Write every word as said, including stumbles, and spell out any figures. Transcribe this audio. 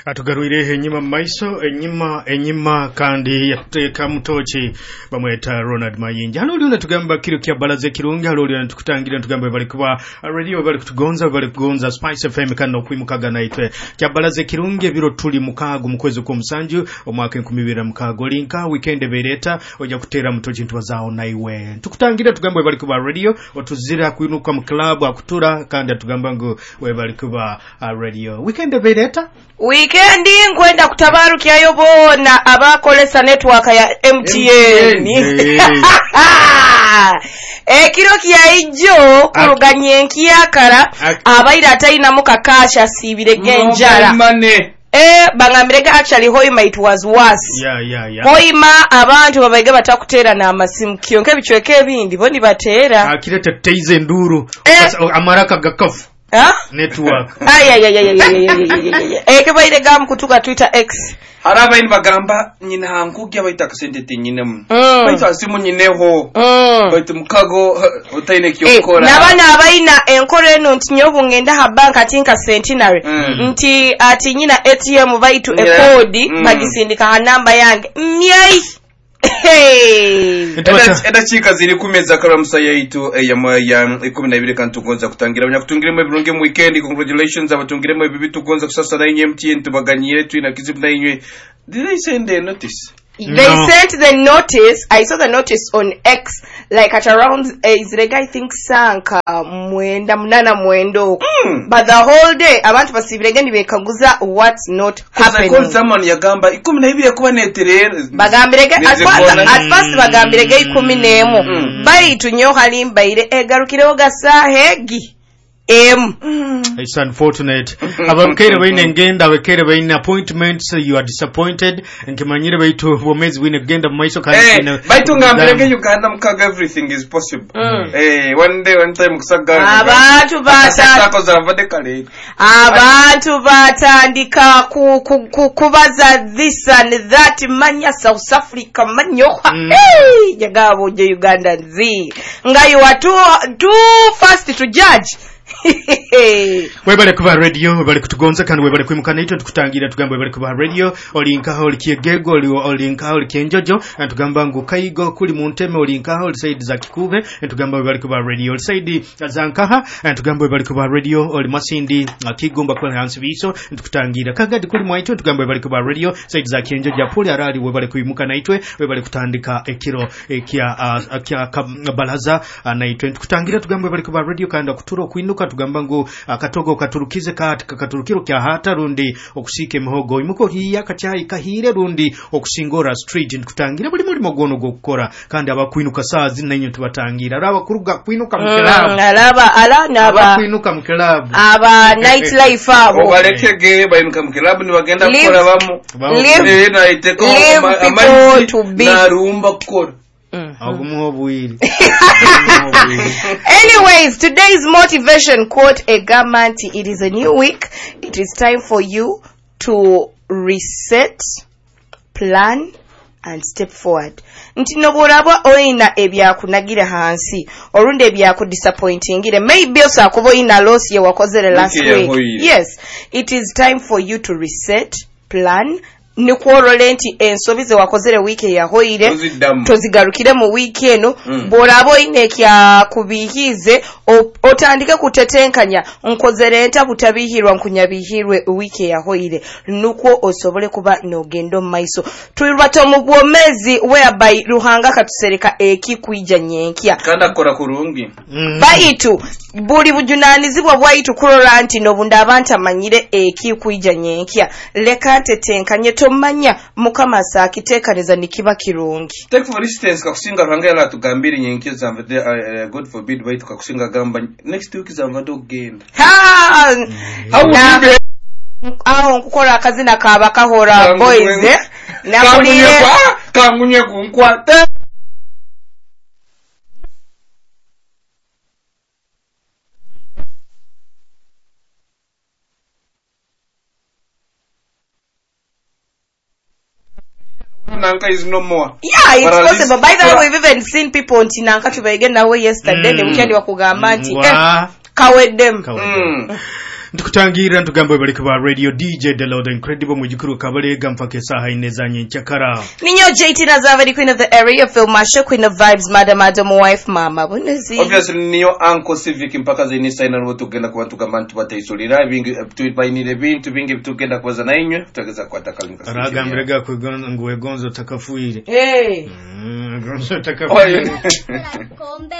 Atugaruire enyima maiso enyima enyima kandi yateka mutochi bamweta Ronald Mayinja. Hano uliona tugamba kiro kya balaze kirungi hano uliona tukutangira tugamba bali kuba radio bali kutugonza bali kugonza Spice F M kana okwimukaga naitwe kya balaze kirungi biro tuli mukago mukwezi ko musanju omwaka enkumi bbiri mukago linka weekend bereta oja kutera mutochi ntwazao naiwe tukutangira tugamba bali kuba radio otuzira kuinuka mu club akutura kandi tugamba ngo we bali kuba radio weekend bereta Weekendi nkwenda kutabarukyayo bona abakolesa network ya M T N. Ekiro kyaijo kuruganye enkiyakara abaira atayina mu kakasha sibire genjara. Eh bangamirega actually Hoima it was worse. Yeah yeah yeah. Hoima abantu babaige batakutera na amasimu kyonke bichweke ebindi boni batera. Akirete teize nduru amaraka gakafu. Huh? Network. Ay ay ay ay ay ay ay. Eke baire gam kutuka Twitter X. Haraba in bagamba nyina hankugya baita kasendete nyine mu. Baita simu nyineho. Baita mukago utaine kyokora. Nabana abaina enkoro eno ntinyobu ngenda ha bank atinka centenary. Nti ati nyina A T M baitu e code bagisindika ha namba yange. Myai. Hey. Eda chika ziri kumeza karamusa yaitu ya ya ikumi na ibiri kantugonza kutangira abanyakutungira mu birunge mu weekend. Congratulations abatungira mu bibi tugonza kusasa na M T N tubaganyire tu na kizibu na inywe. Did they send a notice? They no. sent the notice. I saw the notice on X like at around uh, Izrega I think sanka mwenda munana mwendo mm. But the whole day abantu basibirege nibekaguza what's not happening. I called someone yagamba ikumi na ibiri kuba neterere bagambirege at first at first bagambirege ikumi nemo mm. Bari tunyo halimba ile egarukireho gasahegi em It's unfortunate. Abakere baine ngenda abakere baine appointments you are disappointed nkimanyire baitu bomezi wine genda maiso kandi eh baitu ngambirege Uganda mukaga everything is possible. Eh one day one time kusaga abantu batandika abantu batandika kubaza this and that manya South Africa manyoha eh jagabo je Uganda nzi ngayo watu too fast to judge. Webale kuba radio webale kutugonza kandi webale kwimukana ito tukutangira tugamba webale kuba radio olinka holi kiegego oli olinka holi kenjojo tugamba ngo kayigo kuli munteme olinka holi side za kikuve tugamba webale kuba radio side zankaha tugamba webale kuba radio oli masindi akigomba kwa hansi biso tukutangira kagadi kuli mwaito tugamba webale kuba radio side za kenjojo puli arali webale kwimukana itwe webale kutandika ekiro ekya akya balaza naitwe tukutangira tugamba webale kuba radio kandi kuturo kwinuka tugamba ngo akatogo katurukize katika katurukiro kya hata rundi okusike mihogo imuko hiya kachayi kahire rundi okusingora street nkutangira buli muri mogono go gukora kandi abakwinuka sazi nanyo tubatangira araba kuruga kwinuka mu club alaba ala naba kwinuka mu club aba night life abo barekege bayinuka mu club ni bagenda gukora bamo eh na iteko amandi na rumba gukora. Anyways, today's motivation quote a gamanti. It is a new week. It is time for you to reset, plan, and step forward. Ntinoboraba oina ebyakunagira hansi orunde ebyaku disappointing ire maybe osakubo ina loss ye wakozere last week. Yes, it is time for you to reset, plan, nikwolole nti ensobize wakozere wiki ya hoire tozigarukire mu wiki eno mm. Borabo inekya kubihize otandike kutetenkanya nkozere nta butabihirwa nkunyabihirwe wiki ya hoire nuko osobole kuba nogendo maiso tulibato mu bwomezi whereby ruhanga katusereka eki kuija nyenkya kanda kora kurungi mm. Baitu buli bujunanizibwa bwaitu kurora nti nobunda abantu amanyire eki kuija nyenkya leka tetenkanye tomanya mukama sakitekaniza nikiba kirungi. Take for instance kakusinga rangela tugambiri nyenki zamvade uh, God forbid baitu kakusinga gamba next week zamvade ogenda ha na aho nkukora akazina kaba kahora boys eh na kuliye kangunye kunkwate Nanka is no more. Yeah, it's but possible. By the way, we've even seen people on Tinanka to begin away yesterday. The weekend wakugamba nti eh kawedem. Ntukutangira ntugamba bali ku radio D J Delo the incredible mujikuru kabalega mpaka saha inezanye nchakara. Ninyo J T Nazava, the queen of the area, Phil Masha, queen of vibes, madam, madam, wife, mama. Bunuzi. Obviously niyo uncle civic mpaka zinisa inaruwa tugenda kwa tukamantu bata isolira bingi tuibainire bintu bingi tugenda kwa zanainywe tutageza kwa takalinga. Araga mrega kugonzo nguwe gonzo takafuire. Hey. Mm, gonzo takafuire.